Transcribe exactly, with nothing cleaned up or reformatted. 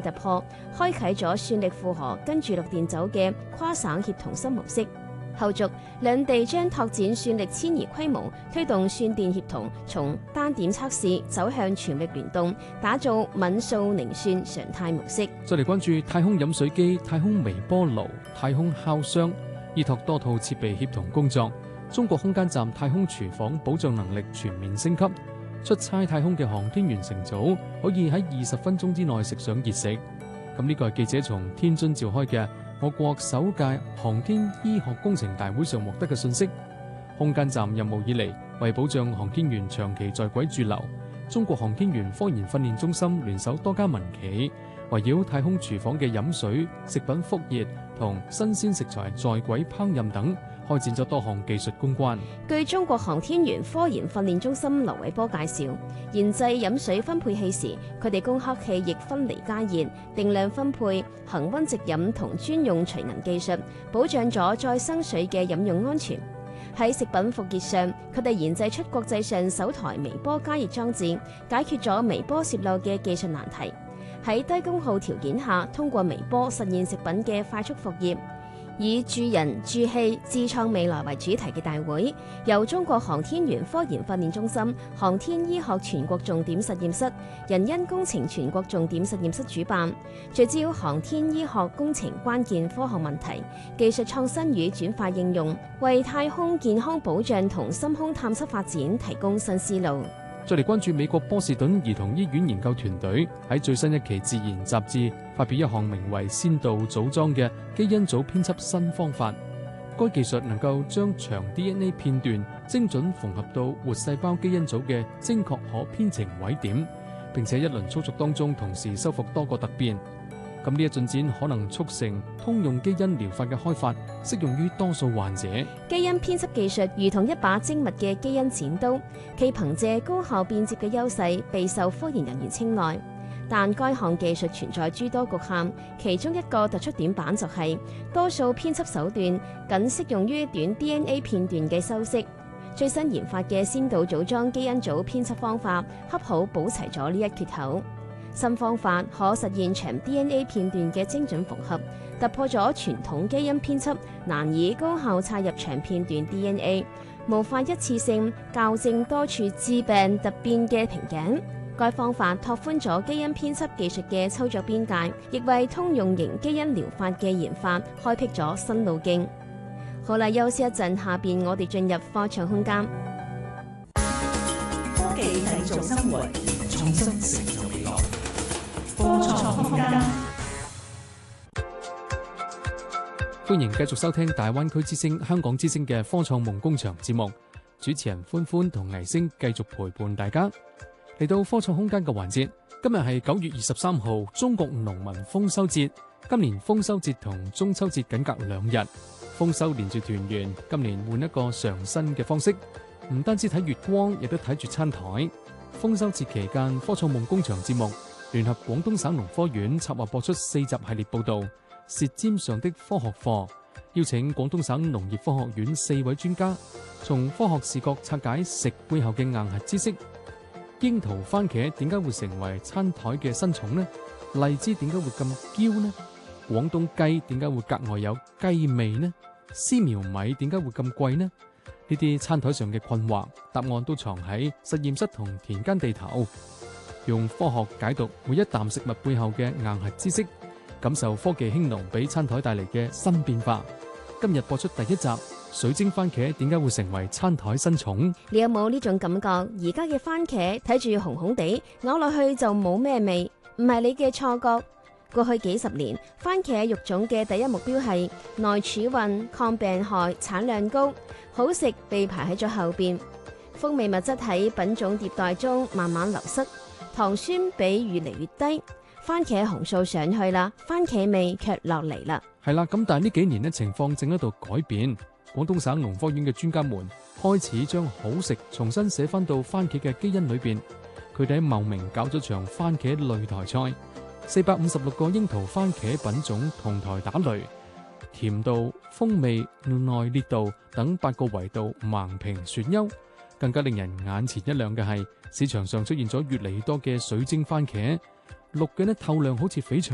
突破，開啟咗算力負荷跟住綠電走嘅跨省協同心模式。後續兩地將拓展算力遷移規模，推動算電協同從單點測試走向全域聯動，打造敏數寧算常態模式。 再嚟關注太空飲水機、太空微波爐、太空烤箱，依託多套設備協同工作，中國空間站太空廚房保障能力全面升級。出差太空嘅航天員乘組可以喺二十分鐘之內食上熱食。咁呢個係記者從天津召開嘅我國首屆航天醫學工程大會上獲得嘅信息。空間站任務以嚟，為保障航天員長期在軌駐留，中國航天員科研訓練中心聯手多家民企，圍繞太空廚房嘅飲水、食品復熱同新鮮食材在軌烹飪等，開展咗多項技術攻關。 據中國航天員科研訓練中心劉偉波介紹，研製飲水分配器時，佢哋攻克器亦分離加熱、定量分配、恒溫直飲同專用除銀技術，保障咗再生水嘅飲用安全。喺食品復熱上，佢哋研製出國際上首台微波加熱裝置，解決咗微波泄漏嘅技術難題。喺低功耗條件下，通過微波實現食品嘅快速復熱。以助人助器自創未來為主題嘅大會，由中國航天員科研訓練中心、航天醫學全國重點實驗室、人因工程全國重點實驗室主辦，聚焦航天醫學工程關鍵科學問題、技術創新與轉化應用，為太空健康保障同深空探測發展提供新思路。 再嚟關注美國波士頓兒童醫院研究團隊喺最新一期《自然》雜誌發表一項名為先導組裝嘅基因組編輯新方法。該技術能夠將長 D N A 片段精準縫合到活細胞基因組嘅精確可編程位點，並且一輪操作當中同時修復多個突變。咁呢一進展可能促成通用基因療法嘅開發，適用於多數患者。 基因編輯技術如同一把精密嘅基因剪刀，其憑借高效便捷嘅優勢，備受科研人員青睞。但該項技術存在諸多局限，其中一個突出短板就係、是、多數編輯手段僅適用於短 D N A 片段嘅修飾。最新研發嘅先導組裝基因組編輯方法，恰好補齊咗呢一缺口。新方法可實現長 D N A 片段嘅精準縫合，突破咗傳統基因編輯難以高效插入長片段 D N A， 無法一次性校正多處致病突變嘅瓶頸。該方法拓寬咗基因編輯技術嘅操作邊界，亦為通用型基因療法嘅研發開闢咗新路徑。好啦，休息一陣，下邊我哋進入科創空間。 科技製造生活，創新成就未來。科創空間， 歡迎繼續收聽大灣區之聲、香港之聲嘅科創夢工場節目。主持人歡歡同倪星繼續陪伴大家。嚟到科創空間嘅環節，今日係九月二十三號，中國農民豐收節。今年豐收節同中秋節僅隔兩日，豐收連住團圓。今年換一個嘗新嘅方式，唔單止睇月光，亦都睇住餐台。豐收節期間，科創夢工場節目聯合廣東省農科院策劃播出四集系列報道《舌尖上的科學課》，邀請廣東省農業科學院四位專家，從科學視角拆解食背後嘅硬核知識。櫻桃番茄點解會成為餐台嘅新寵呢？荔枝點解會咁嬌呢？廣東雞點解會格外有雞味呢？絲苗米點解會咁貴呢？呢啲餐台上嘅困惑，答案都藏喺實驗室同田間地頭。用科學解讀每一啖食物背後嘅硬核知識，感受科技興農俾餐台帶嚟嘅新變化。今日播出第一集，水晶番茄點解會成為餐台新寵？ 你有冇呢種感覺？而家嘅番茄睇住紅紅地，咬落去就冇咩味，唔係你嘅錯覺。過去幾十年，番茄育種嘅第一目標係耐儲運、抗病害、產量高，好食被排喺咗後邊。風味物質喺品種迭代中慢慢流失，糖酸比越嚟越低，番茄紅素上去啦，番茄味卻落嚟啦。 係啦，咁但係呢幾年呢情況正喺度改變。廣東省農科院嘅專家們開始將好食重新寫翻到番茄嘅基因裏邊。佢哋喺茂名搞咗場番茄擂台賽，四百五十六個櫻桃番茄品種同台打擂，甜度、風味、耐烈度等八個維度橫評選優。更加令人眼前一亮嘅係，市場上出現咗越嚟越多嘅水晶番茄，綠嘅呢透亮好似翡翠。